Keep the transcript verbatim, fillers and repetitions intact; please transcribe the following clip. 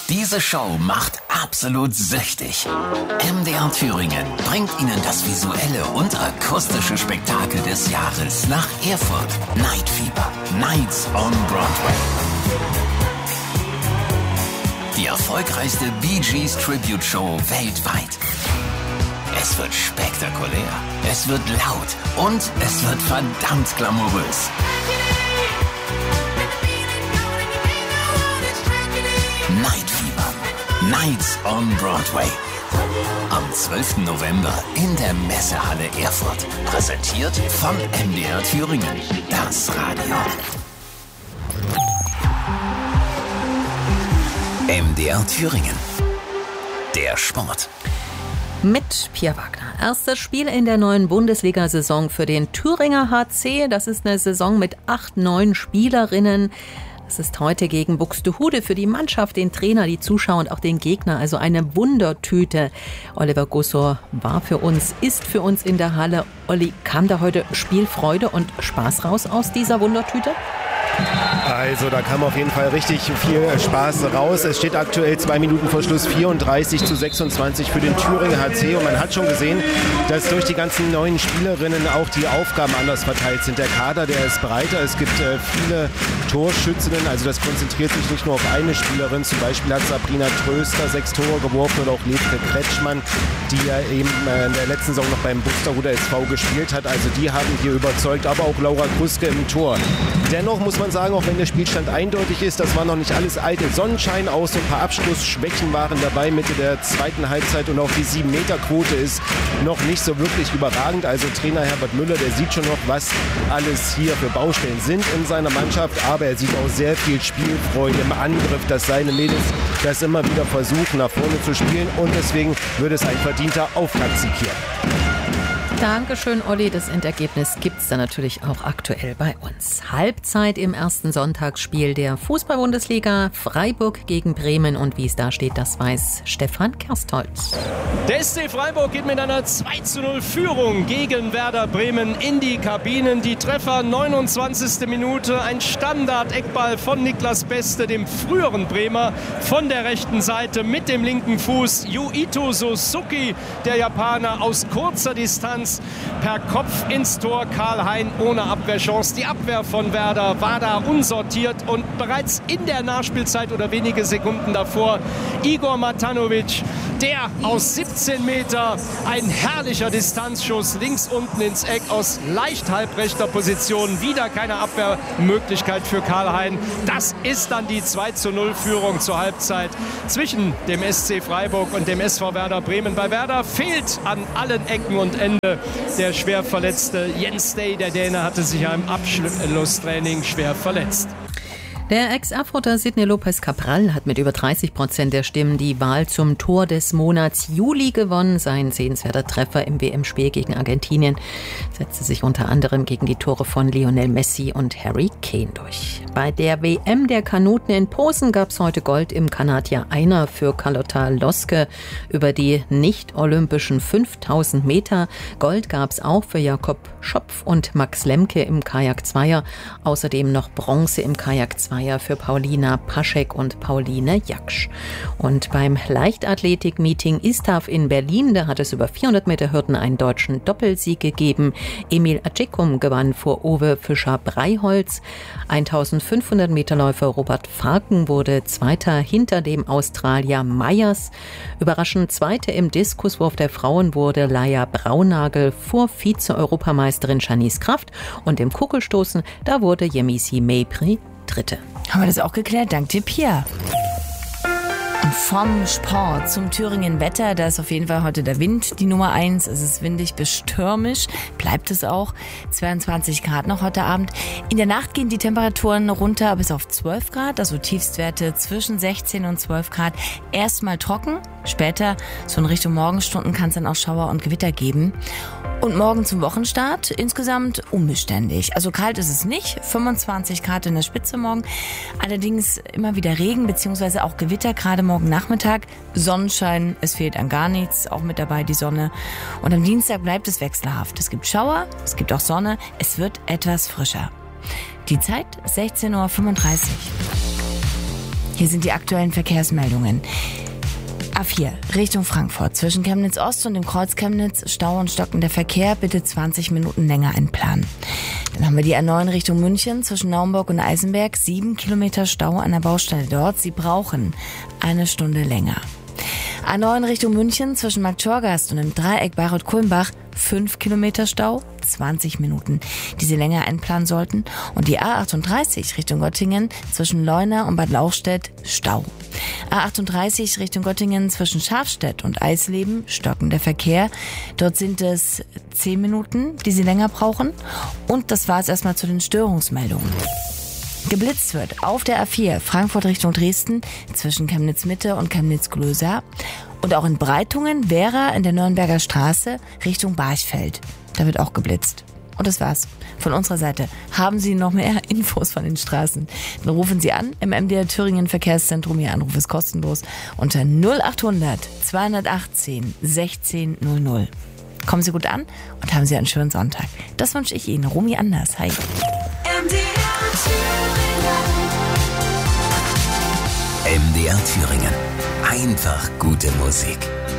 Diese Show macht absolut süchtig. M D R Thüringen bringt Ihnen das visuelle und akustische Spektakel des Jahres nach Erfurt. Night Fever, Nights on Broadway. Die erfolgreichste Bee Gees Tribute Show weltweit. Es wird spektakulär, es wird laut und es wird verdammt glamourös. Night Fever, Nights on Broadway. Am zwölften November in der Messehalle Erfurt. Präsentiert von M D R Thüringen, das Radio. M D R Thüringen, der Sport. Mit Pia Wagner. Erstes Spiel in der neuen Bundesliga-Saison für den Thüringer H C. Das ist eine Saison mit acht, neun Spielerinnen. Es ist heute gegen Buxtehude für die Mannschaft, den Trainer, die Zuschauer und auch den Gegner. Also eine Wundertüte. Oliver Gussor war für uns, ist für uns in der Halle. Olli, kam da heute Spielfreude und Spaß raus aus dieser Wundertüte? Also da kam auf jeden Fall richtig viel Spaß raus. Es steht aktuell zwei Minuten vor Schluss vierunddreißig zu sechsundzwanzig für den Thüringer H C. Und man hat schon gesehen, dass durch die ganzen neuen Spielerinnen auch die Aufgaben anders verteilt sind. Der Kader, der ist breiter. Es gibt äh, viele Torschützinnen. Also das konzentriert sich nicht nur auf eine Spielerin. Zum Beispiel hat Sabrina Tröster sechs Tore geworfen oder auch Levke Kretschmann, die ja eben äh, in der letzten Saison noch beim Buxtehuder S V gespielt hat. Also die haben hier überzeugt. Aber auch Laura Kruske im Tor. Dennoch muss man sagen, auch wenn der Spielstand eindeutig ist, das war noch nicht alles alte Sonnenschein aus. Ein paar Abschlussschwächen waren dabei Mitte der zweiten Halbzeit und auch die sieben Meter Quote ist noch nicht so wirklich überragend. Also Trainer Herbert Müller, der sieht schon noch, was alles hier für Baustellen sind in seiner Mannschaft, aber er sieht auch sehr viel Spielfreude im Angriff, dass seine Mädels das immer wieder versuchen, nach vorne zu spielen, und deswegen wird es ein verdienter Auftaktsieg hier. Dankeschön, Olli. Das Endergebnis gibt's dann natürlich auch aktuell bei uns. Halbzeit im ersten Sonntagsspiel der Fußball-Bundesliga. Freiburg gegen Bremen. Und wie es da steht, das weiß Stefan Kerstholz. Der S C Freiburg geht mit einer zwei zu null Führung gegen Werder Bremen in die Kabinen. Die Treffer neunundzwanzigste Minute. Ein Standard-Eckball von Niklas Beste, dem früheren Bremer, von der rechten Seite mit dem linken Fuß. Yuito Suzuki, der Japaner, aus kurzer Distanz per Kopf ins Tor. Karl-Hein ohne Abwehrchance. Die Abwehr von Werder war da unsortiert und bereits in der Nachspielzeit oder wenige Sekunden davor Igor Matanovic, der aus siebzehn Meter, ein herrlicher Distanzschuss links unten ins Eck aus leicht halbrechter Position. Wieder keine Abwehrmöglichkeit für Karl-Hein. Das ist dann die zwei zu null Führung zur Halbzeit zwischen dem S C Freiburg und dem S V Werder Bremen. Bei Werder fehlt an allen Ecken und Enden der schwer verletzte Jens Day. Der Däne hatte sich ja im Abschlusstraining schwer verletzt. Der Ex-Erfurter Sidney Lopez Cabral hat mit über dreißig Prozent der Stimmen die Wahl zum Tor des Monats Juli gewonnen. Sein sehenswerter Treffer im W M-Spiel gegen Argentinien setzte sich unter anderem gegen die Tore von Lionel Messi und Harry Kane durch. Bei der W M der Kanuten in Posen gab es heute Gold im Kanadier Einer für Carlotta Loske über die nicht-olympischen fünftausend Meter. Gold gab es auch für Jakob Schopf und Max Lemke im Kajak-Zweier. Außerdem noch Bronze im Kajak-Zweier für Paulina Paschek und Pauline Jaksch. Und beim Leichtathletik-Meeting ISTAF in Berlin, da hat es über vierhundert Meter Hürden einen deutschen Doppelsieg gegeben. Emil Acecum gewann vor Uwe Fischer-Breiholz. eintausendfünfhundert Meter Läufer Robert Farken wurde Zweiter hinter dem Australier Meyers. Überraschend Zweite im Diskuswurf der Frauen wurde Laia Braunagel vor Vize-Europameisterin Janice Kraft. Und im Kugelstoßen, da wurde Yemisi Mepri Dritte. Haben wir das auch geklärt? Dank dir, Pia. Und vom Sport zum Thüringen-Wetter, da ist auf jeden Fall heute der Wind die Nummer eins. Es ist windig bis stürmisch, bleibt es auch. zweiundzwanzig Grad noch heute Abend. In der Nacht gehen die Temperaturen runter bis auf zwölf Grad, also Tiefstwerte zwischen sechzehn und zwölf Grad. Erstmal trocken, später, so in Richtung Morgenstunden, kann es dann auch Schauer und Gewitter geben. Und morgen zum Wochenstart insgesamt unbeständig. Also kalt ist es nicht, fünfundzwanzig Grad in der Spitze morgen. Allerdings immer wieder Regen bzw. auch Gewitter, gerade morgen Nachmittag. Sonnenschein, es fehlt an gar nichts, auch mit dabei die Sonne. Und am Dienstag bleibt es wechselhaft. Es gibt Schauer, es gibt auch Sonne, es wird etwas frischer. Die Zeit sechzehn Uhr fünfunddreißig. Hier sind die aktuellen Verkehrsmeldungen. A vier, Richtung Frankfurt. Zwischen Chemnitz Ost und dem Kreuz Chemnitz Stau und stockender Verkehr. Bitte zwanzig Minuten länger einplanen. Dann haben wir die A neun Richtung München. Zwischen Naumburg und Eisenberg. Sieben Kilometer Stau an der Baustelle dort. Sie brauchen eine Stunde länger. A neun Richtung München. Zwischen Marktschorgast und dem Dreieck Bayreuth-Kulmbach. Fünf Kilometer Stau, zwanzig Minuten, die Sie länger einplanen sollten. Und die A achtunddreißig Richtung Göttingen zwischen Leuna und Bad Lauchstädt, Stau. A achtunddreißig Richtung Göttingen zwischen Schafstedt und Eisleben, stockender Verkehr. Dort sind es zehn Minuten, die Sie länger brauchen. Und das war es erstmal zu den Störungsmeldungen. Geblitzt wird auf der A vier Frankfurt Richtung Dresden zwischen Chemnitz Mitte und Chemnitz Glöser. Und auch in Breitungen wäre in der Nürnberger Straße Richtung Barchfeld. Da wird auch geblitzt. Und das war's. Von unserer Seite. Haben Sie noch mehr Infos von den Straßen? Dann rufen Sie an im M D R Thüringen Verkehrszentrum. Ihr Anruf ist kostenlos unter null achthundert zweihundertachtzehn sechzehn null null. Kommen Sie gut an und haben Sie einen schönen Sonntag. Das wünsche ich Ihnen. Romy Anders. Hi. M D R Thüringen. Einfach gute Musik.